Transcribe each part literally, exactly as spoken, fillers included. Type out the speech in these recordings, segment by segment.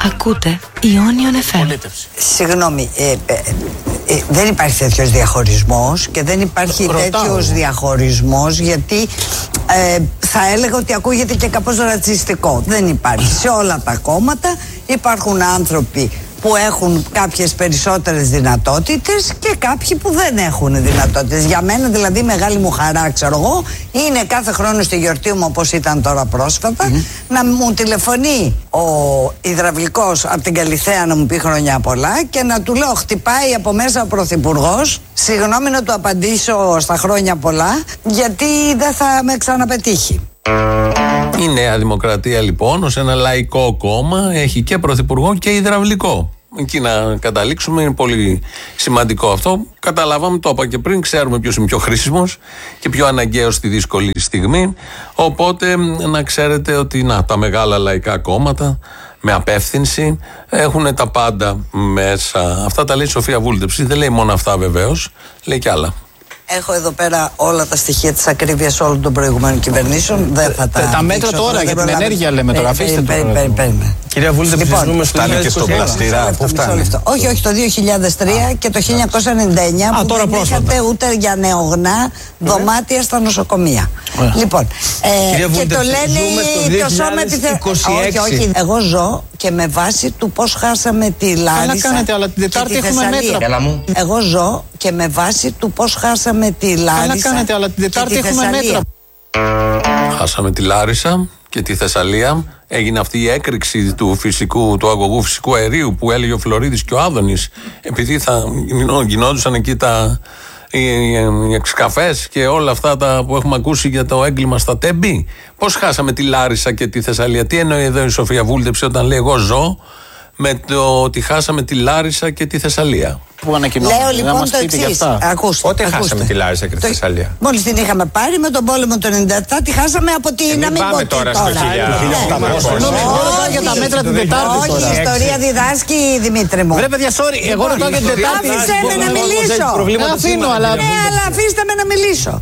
Ακούτε Ionion εφ εμ. Συγγνώμη, ε, ε, ε, δεν υπάρχει τέτοιος διαχωρισμός και δεν υπάρχει τέτοιος διαχωρισμός γιατί ε, θα έλεγα ότι ακούγεται και κάπως ρατσιστικό. Δεν υπάρχει. Σε όλα τα κόμματα υπάρχουν άνθρωποι που έχουν κάποιες περισσότερες δυνατότητες και κάποιοι που δεν έχουν δυνατότητες. Για μένα δηλαδή μεγάλη μου χαρά, ξέρω εγώ, είναι κάθε χρόνο στη γιορτή μου, όπως ήταν τώρα πρόσφατα, mm-hmm. να μου τηλεφωνεί ο υδραυλικός από την Καλιθέα να μου πει χρόνια πολλά και να του λέω, χτυπάει από μέσα ο Πρωθυπουργός, συγγνώμη να του απαντήσω στα χρόνια πολλά, γιατί δεν θα με ξαναπετύχει. Η Νέα Δημοκρατία λοιπόν ως ένα λαϊκό κόμμα έχει και πρωθυπουργό και υδραυλικό. Εκεί να καταλήξουμε, είναι πολύ σημαντικό αυτό. Καταλάβαμε, το είπα και πριν, ξέρουμε ποιος είναι πιο χρήσιμος και πιο αναγκαίος στη δύσκολη στιγμή. Οπότε να ξέρετε ότι να, τα μεγάλα λαϊκά κόμματα με απεύθυνση έχουν τα πάντα μέσα. Αυτά τα λέει η Σοφία Βούλτεψη, δεν λέει μόνο αυτά βεβαίως, λέει και άλλα. Έχω εδώ πέρα όλα τα στοιχεία της ακρίβειας όλων των προηγούμενων κυβερνήσεων. Δεν θα τα. Τα μέτρα τώρα για την ενέργεια λέμε τώρα. Αφήστε το. Κυρία Βούλτεψη, ψηφίζουμε στο φτάνει και στον πλαστήρα. Πού φτάνει? Όχι, όχι, το δύο χιλιάδες τρία και το χίλια εννιακόσια ενενήντα εννιά που δεν είχατε ούτε για νεογνά δωμάτια στα νοσοκομεία. Λοιπόν, και το λένε το σώμα επιθεωρητών. Όχι, όχι. Εγώ ζω και με βάση του πώς χάσαμε τη Λάρισα. Καλά κάνετε, αλλά την Τετάρτη έχουμε μέτρα. Εγώ ζω και με βάση του πώς χάσαμε τη Λάρισα. Καλά κάνετε, αλλά την Τετάρτη έχουμε μέτρα. Χάσαμε τη Λάρισα και τη Θεσσαλία. Έγινε αυτή η έκρηξη του, φυσικού, του αγωγού φυσικού αερίου που έλεγε ο Φλωρίδης και ο Άδωνης, επειδή θα γινόντουσαν εκεί τα, οι, οι εξκαφές και όλα αυτά τα που έχουμε ακούσει για το έγκλημα στα Τέμπη. Πώς χάσαμε τη Λάρισα και τη Θεσσαλία? Τι εννοεί εδώ η Σοφία Βούλτεψη όταν λέει εγώ ζω με το ότι χάσαμε τη Λάρισα και τη Θεσσαλία? Που λέω λοιπόν το εξής. Ακούστε. Πότε χάσαμε τη Λάρισα και τη Θεσσαλία? Μόλις την είχαμε πάρει με τον πόλεμο του ενενήντα επτά, τη χάσαμε από τη. Ε, να μην πω τώρα στο για τα μέτρα την Τετάρτη. Όχι, η ιστορία διδάσκει, Δημήτρη μου. Βρε παιδιά, sorry, εγώ ρωτάω για την Τετάρτη. Άφησε με να μιλήσω. Αφήνω, αλλά. Ναι, αλλά αφήστε με να μιλήσω.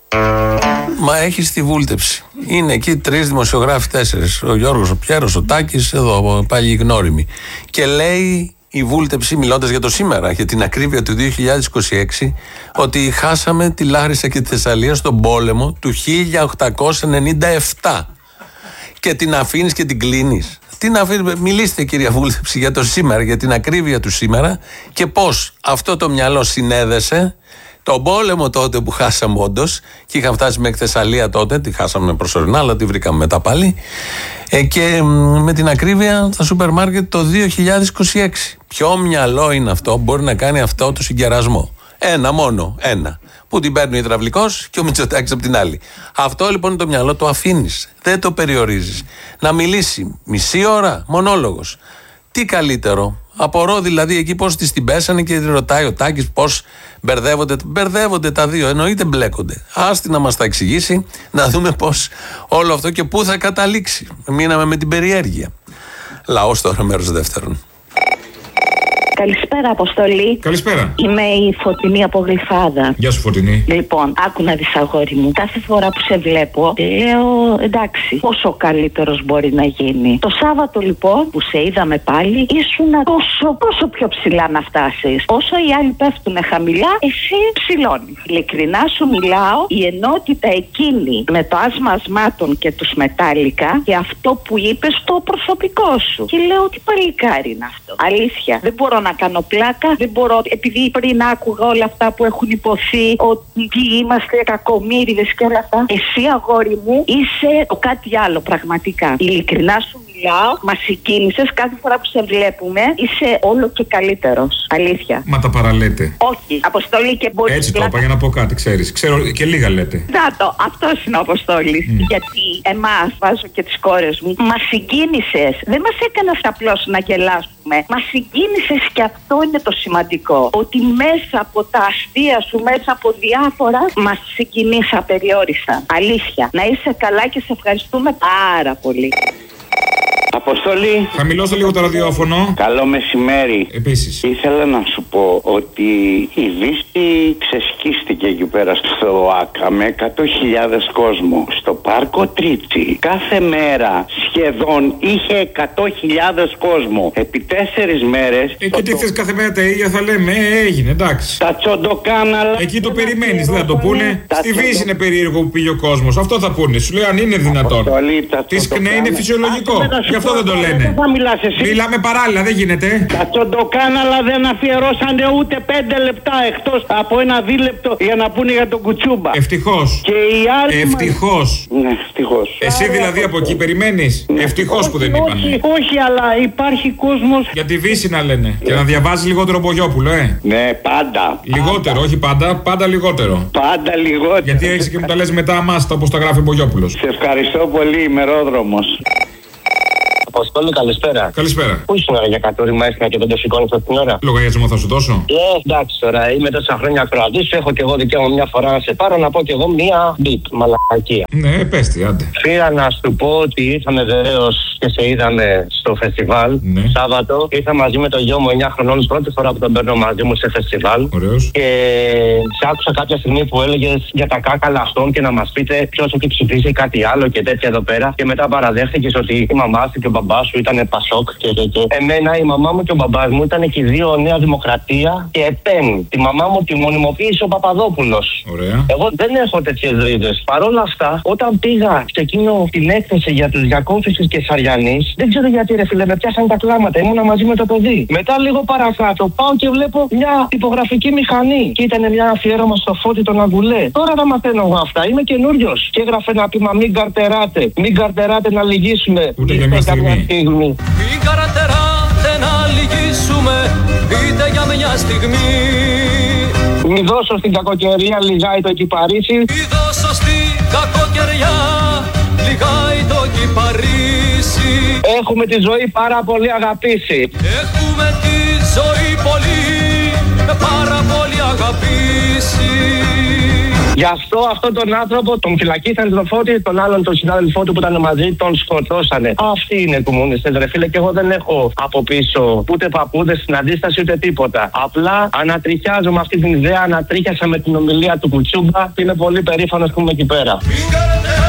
Μα έχει τη Βούλτεψη. Είναι εκεί τρεις δημοσιογράφοι, τέσσερις. Ο Γιώργος, ο Πιέρος, ο Τάκης, εδώ πάλι γνώριμοι. Και λέει η Βούλτεψη, μιλώντας για το σήμερα, για την ακρίβεια του δύο χιλιάδες είκοσι έξι, ότι χάσαμε τη Λάρισα και τη Θεσσαλία στον πόλεμο του χίλια οκτακόσια ενενήντα επτά. Και την αφήνεις και την κλείνεις. Τι να αφήνεις, μιλήστε κυρία Βούλτεψη για το σήμερα, για την ακρίβεια του σήμερα και πώς αυτό το μυαλό συνέδεσε τον πόλεμο τότε που χάσαμε όντως και είχαμε φτάσει μέχρι Θεσσαλία τότε, τη χάσαμε προσωρινά αλλά τη βρήκαμε μετά πάλι, ε, και με την ακρίβεια στα σούπερ μάρκετ το δύο χιλιάδες είκοσι έξι. Ποιο μυαλό είναι αυτό που μπορεί να κάνει αυτό το συγκερασμό? Ένα μόνο, ένα. Που την παίρνει ο υδραυλικός και ο Μητσοτάκης από την άλλη. Αυτό λοιπόν το μυαλό το αφήνεις, δεν το περιορίζεις. Να μιλήσει μισή ώρα, μονόλογος. Τι καλύτερο? Απορώ δηλαδή εκεί πώς της την πέσανε και ρωτάει ο Τάκης πώς μπερδεύονται. Μπερδεύονται τα δύο, εννοείται μπλέκονται. Άστη να μας τα εξηγήσει, να δούμε πώς όλο αυτό και πού θα καταλήξει. Μείναμε με την περιέργεια. Λαός τώρα, μέρος δεύτερον. Καλησπέρα, Αποστολή. Καλησπέρα. Είμαι η Φωτεινή από Γλυφάδα. Γεια σου, Φωτεινή. Λοιπόν, άκου να δεις, αγόρι μου. Κάθε φορά που σε βλέπω, λέω εντάξει, πόσο καλύτερος μπορεί να γίνει. Το Σάββατο λοιπόν που σε είδαμε πάλι, ήσουν τόσο, τόσο πιο ψηλά να φτάσεις. Όσο οι άλλοι πέφτουν χαμηλά, εσύ ψηλώνεις. Ειλικρινά σου μιλάω, η ενότητα εκείνη με το άσμα ασμάτων και τους μετάλλικα και αυτό που είπες στο προσωπικό σου. Και λέω ότι παλικάρι είναι αυτό. Αλήθεια. Δεν μπορώ να κάνω πλάκα, δεν μπορώ, επειδή πριν άκουγα όλα αυτά που έχουν υποθεί, ότι είμαστε κακομοίριδες και όλα αυτά. Εσύ, αγόρι μου, είσαι το κάτι άλλο πραγματικά. Ειλικρινά σου μιλάω, μας συγκίνησες κάθε φορά που σε βλέπουμε, είσαι όλο και καλύτερος. Αλήθεια. Μα τα παραλέτε. Όχι, Αποστολή, και μπορεί. Έτσι το είπα για να πω κάτι, ξέρεις. Ξέρω και λίγα λέτε. Να το, αυτός είναι ο Αποστόλης. Mm. Γιατί εμάς, βάζω και τις κόρες μου, μας συγκίνησες. Δεν μας έκανες απλώς να γελάσουμε. Μας συγκίνησες και αυτό είναι το σημαντικό. Ότι μέσα από τα αστεία σου, μέσα από διάφορα, μας συγκινείς απεριόριστα. Αλήθεια. Να είσαι καλά και σε ευχαριστούμε πάρα πολύ. Αποστολή. Χαμηλώστε λίγο το ραδιόφωνο. Καλό μεσημέρι. Επίσης. Ήθελα να σου πω ότι η Δύση ξεσκίστηκε εκεί πέρα στο ΟΑΚΑ με εκατό χιλιάδες κόσμο. Στο πάρκο Τρίτσι κάθε μέρα σχεδόν είχε εκατό χιλιάδες κόσμο. Επί τέσσερις μέρες. Ε, και τι θες κάθε μέρα τα ίδια θα λέμε. Ε, έγινε, εντάξει. Τα τσοντοκάναλα. Εκεί το περιμένεις, δεν θα το πούνε. Στη Δύση είναι περίεργο που πήγε ο κόσμος. Αυτό θα πούνε. Σου λέει αν είναι δυνατόν. Τη σκνέ είναι φυσιολογικό. Γι' αυτό δεν το λένε. Μιλάμε παράλληλα, δεν γίνεται. Τα τσοντοκάναλα δεν αφιερώσανε ούτε πέντε λεπτά εκτός από ένα δίλεπτο για να πούνε για τον Κουτσούμπα. Ευτυχώς. Και οι άλλοι. Ευτυχώς. Ναι, ευτυχώς. Εσύ δηλαδή από εκεί περιμένεις. Ευτυχώς που δεν είπανε. Όχι, όχι, αλλά υπάρχει κόσμος. Για τη Δύση να λένε. Και να διαβάζει λιγότερο Μπογιόπουλο, ε. Ναι, πάντα. Λιγότερο, πάντα. όχι πάντα, πάντα λιγότερο. Πάντα λιγότερο. Γιατί έχεις και μου τα λες μετά αμάστα όπως τα γράφει ο Μπογιόπουλος. Σε ευχαριστώ πολύ, ημερόδρομος. Αποστόλη, καλησπέρα. Καλησπέρα. Πού ήσουν για κατούριμα έσκυνα και δεν το σηκώνει αυτή την ώρα? Λογαριασμό θα σου δώσω. Ε, εντάξει τώρα, είμαι τόσα χρόνια ακροατής, έχω και εγώ δικαίωμα μια φορά να σε πάρω να πω κι εγώ μια μπιπ, μαλακία. Ναι, πες τι, άντε. Πήρα να σου πω ότι ήρθαμε βεβαίως και σε είδαμε στο φεστιβάλ. Ναι. Σάββατο ήρθα μαζί με το γιο μου εννιά χρονών, πρώτη φορά που τον παίρνω μαζί μου σε φεστιβάλ. Ωραίος. Και σε άκουσα κάποια στιγμή που έλεγες για τα κάκαλα αυτών και να μας πείτε ποιος έχει ψηφίσει κάτι άλλο και τέτοια εδώ πέρα. Και μετά παραδέχτηκες ότι η μαμά σου και ο μπαμπάς σου ήταν Πασόκ και, και, και. Εμένα η μαμά μου και ο μπαμπάς μου ήταν και οι δύο Νέα Δημοκρατία και ΕΠΕΝ. Τη μαμά μου τη μονιμοποίησε ο Παπαδόπουλος. Ωραία. Εγώ δεν έχω τέτοιες ρίζες. Παρ' όλα αυτά, όταν πήγα σε εκείνο την έκθεση για τους Διακόφησης και Σαριανής, δεν ξέρω γιατί ρε φίλε, με πιάσαν τα κλάματα. Ήμουνα μαζί με το παιδί. Μετά λίγο παρακάτω πάω και βλέπω μια τυπογραφική μηχανή. Και ήταν μια αφιέρωμα στο Φώτη τον Αγκουλέ. Τώρα τα μαθαίνω εγώ αυτά. Είμαι καινούριος. Και έγραφε ένα πείμα, μην καρτεράτε. Μην καρτεράτε να λυγίσουμε. Ούτε για μια στιγμή. Στιγμή. Μην καρατεράτε να λυγίσουμε, είτε για μια στιγμή. Μη δώσω στην κακοκαιρία, λιγάει το κυπαρίσι. Μη δώσω στην κακοκαιριά, λιγάει το κυπαρίσι. Έχουμε τη ζωή πάρα πολύ αγαπήσει. Έχουμε τη ζωή πολύ, πάρα πολύ αγαπήσει. Γι' αυτό αυτόν τον άνθρωπο τον φυλακίσαν τον Φώτη, τον άλλον τον συνάδελφό του που ήταν μαζί, τον σκοτώσανε. Αυτοί είναι κομμουνιστές ρε φίλε και εγώ δεν έχω από πίσω ούτε παππούδες στην αντίσταση ούτε τίποτα. Απλά ανατριχιάζω με αυτή την ιδέα, ανατρίχιασα με την ομιλία του Κουτσούμπα και είμαι πολύ περήφανος που είμαι εκεί πέρα.